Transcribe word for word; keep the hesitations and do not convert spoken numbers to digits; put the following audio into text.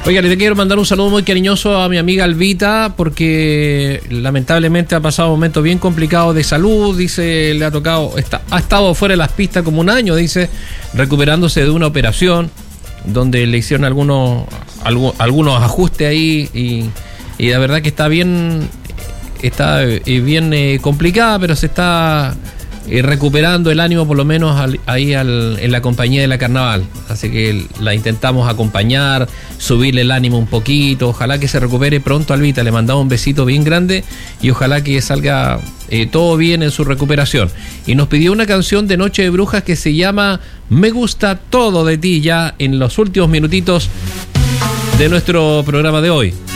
Oiga, le quiero mandar un saludo muy cariñoso a mi amiga Albita, porque lamentablemente ha pasado un momento bien complicado de salud. Dice, le ha tocado, está, ha estado fuera de las pistas como un año, dice, recuperándose de una operación donde le hicieron algunos, algunos, algunos ajustes ahí y, y la verdad que está bien, está bien eh, complicada, pero se está eh, recuperando el ánimo por lo menos al, ahí al, en la compañía de la Carnaval. Así que la intentamos acompañar, subirle el ánimo un poquito, ojalá que se recupere pronto Albita, le mandamos un besito bien grande y ojalá que salga eh, todo bien en su recuperación. Y nos pidió una canción de Noche de Brujas que se llama Me gusta todo de ti, ya en los últimos minutitos de nuestro programa de hoy.